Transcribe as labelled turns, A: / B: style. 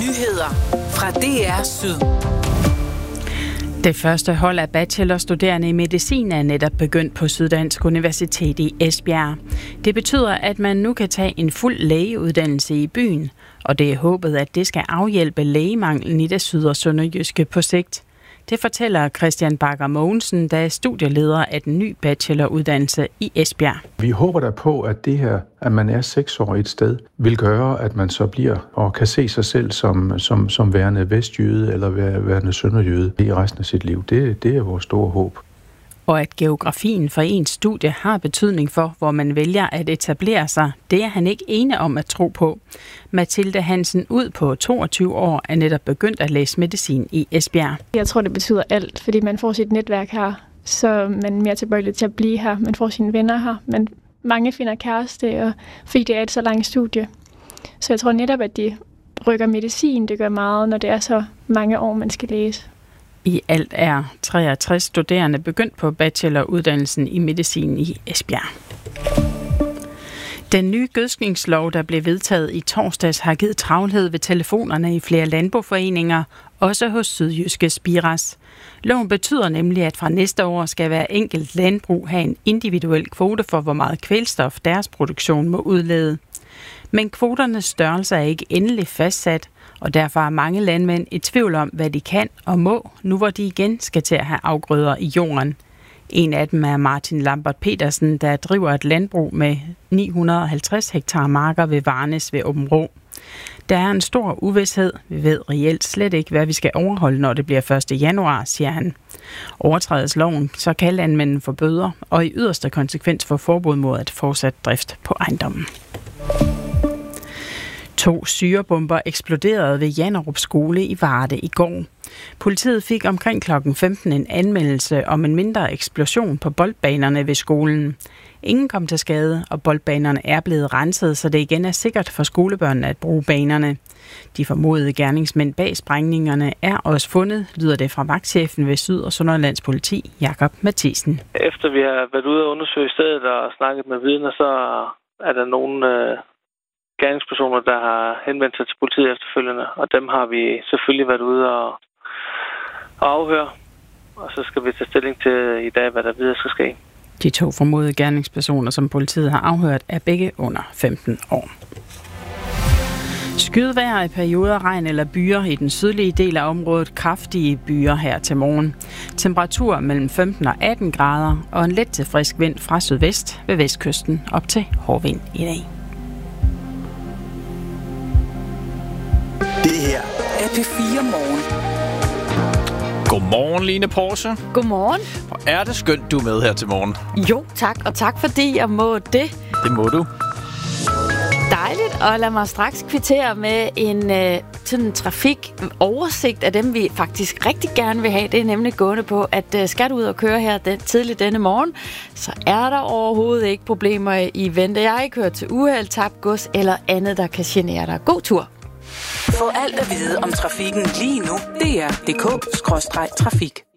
A: Nyheder fra DR Syd.
B: Det første hold af bachelorstuderende i medicin er netop begyndt på Syddansk Universitet i Esbjerg. Det betyder, at man nu kan tage en fuld lægeuddannelse i byen, og det er håbet, at det skal afhjælpe lægemanglen i det syd- og sønderjyske på sigt. Det fortæller Christian Bakker Mogensen, der er studieleder af den nye bacheloruddannelse i Esbjerg.
C: Vi håber da på, at det her, at man er 6 år et sted, vil gøre, at man så bliver og kan se sig selv som værende vestjyde eller værende sønderjyde i resten af sit liv. Det er vores store håb.
B: Og at geografien for ens studie har betydning for, hvor man vælger at etablere sig, det er han ikke ene om at tro på. Mathilde Hansen ud på 22 år er netop begyndt at læse medicin i Esbjerg.
D: Jeg tror, det betyder alt, fordi man får sit netværk her, så man er mere tilbøjelig til at blive her. Man får sine venner her, men mange finder kæreste, og fordi det er et så langt studie. Så jeg tror netop, at de rykker medicin, det gør meget, når det er så mange år, man skal læse.
B: I alt er 63 studerende begyndt på bacheloruddannelsen i medicin i Esbjerg. Den nye gødskningslov, der blev vedtaget i torsdags, har givet travlhed ved telefonerne i flere landboforeninger, også hos Sydjyske Spiras. Loven betyder nemlig, at fra næste år skal hver enkelt landbrug have en individuel kvote for, hvor meget kvælstof deres produktion må udlede. Men kvoternes størrelse er ikke endelig fastsat, og derfor er mange landmænd i tvivl om, hvad de kan og må, nu hvor de igen skal til at have afgrøder i jorden. En af dem er Martin Lambert Petersen, der driver et landbrug med 950 hektar marker ved Varnes ved Aabenraa. Der er en stor uvished. Vi ved reelt slet ikke, hvad vi skal overholde, når det bliver 1. januar, siger han. Overtrædes loven, så kan landmænden få bøder, og i yderste konsekvens få forbud mod at fortsætte drift på ejendommen. 2 syrebomber eksploderede ved Janderup skole i Varde i går. Politiet fik omkring kl. 15 en anmeldelse om en mindre eksplosion på boldbanerne ved skolen. Ingen kom til skade, og boldbanerne er blevet renset, så det igen er sikkert for skolebørnene at bruge banerne. De formodede gerningsmænd bag sprængningerne er også fundet, lyder det fra vagtchefen ved Syd- og Sønderjyllands politi, Jakob Mathisen.
E: Efter vi har været ude og undersøge stedet og snakket med vidner, så er der nogle gerningspersoner, der har henvendt sig til politiet efterfølgende, og dem har vi selvfølgelig været ude og afhøre, og så skal vi tage stilling til i dag, hvad der videre skal ske.
B: De 2 formodede gerningspersoner, som politiet har afhørt, er begge under 15 år. Skydevejr i perioder, regn eller byer i den sydlige del af området, kraftige byer her til morgen. Temperatur mellem 15 og 18 grader og en let til frisk vind fra sydvest ved vestkysten op til hård vind i dag.
A: Det her er P4 Morgen.
F: Godmorgen, Line Porsche.
G: Godmorgen.
F: Hvor er det skønt, du er med her til morgen.
G: Jo, tak. Og tak fordi jeg må det.
F: Det må du.
G: Dejligt, og lad mig straks kvittere med en sådan trafikoversigt af dem, vi faktisk rigtig gerne vil have. Det er nemlig gående på, at skal du ud og køre her tidligt denne morgen, så er der overhovedet ikke problemer i vente. Jeg har ikke hørt til uheld, tabt gods eller andet, der kan genere dig. God tur.
A: Få alt at vide om trafikken lige nu. DR.dk/trafik.